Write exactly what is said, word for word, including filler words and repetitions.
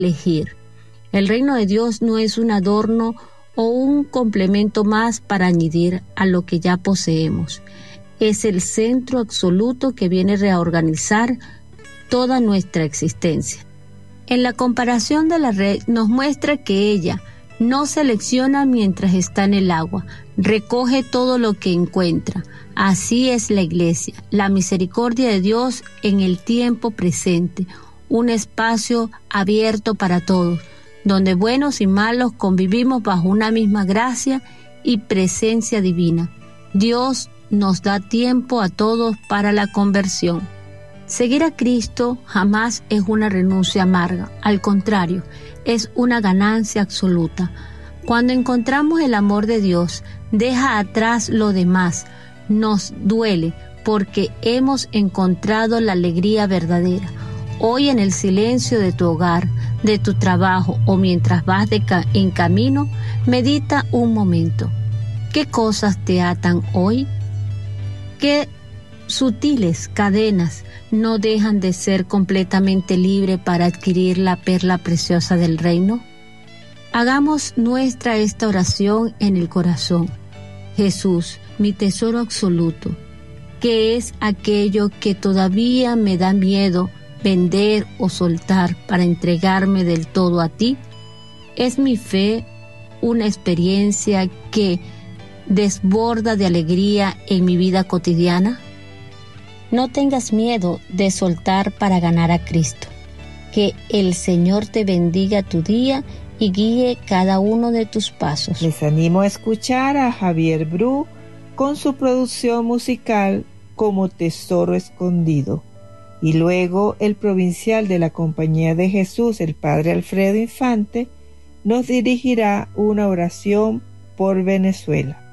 elegir. El reino de Dios no es un adorno o un complemento más para añadir a lo que ya poseemos. Es el centro absoluto que viene a reorganizar toda nuestra existencia. En la comparación de la red nos muestra que ella no selecciona mientras está en el agua, recoge todo lo que encuentra. Así es la iglesia, la misericordia de Dios en el tiempo presente, un espacio abierto para todos, donde buenos y malos convivimos bajo una misma gracia y presencia divina. Dios nos da tiempo a todos para la conversión. Seguir a Cristo jamás es una renuncia amarga, al contrario, es una ganancia absoluta. Cuando encontramos el amor de Dios, deja atrás lo demás, nos duele porque hemos encontrado la alegría verdadera. Hoy en el silencio de tu hogar, de tu trabajo o mientras vas de ca- en camino, medita un momento. ¿Qué cosas te atan hoy? ¿Qué sutiles cadenas no dejan de ser completamente libre para adquirir la perla preciosa del reino? Hagamos nuestra esta oración en el corazón. Jesús, mi tesoro absoluto, ¿qué es aquello que todavía me da miedo vender o soltar para entregarme del todo a ti? ¿Es mi fe una experiencia que desborda de alegría en mi vida cotidiana? No tengas miedo de soltar para ganar a Cristo. Que el Señor te bendiga tu día y guíe cada uno de tus pasos. Les animo a escuchar a Javier Bru con su producción musical Como Tesoro Escondido. Y luego el provincial de la Compañía de Jesús, el Padre Alfredo Infante, nos dirigirá una oración por Venezuela.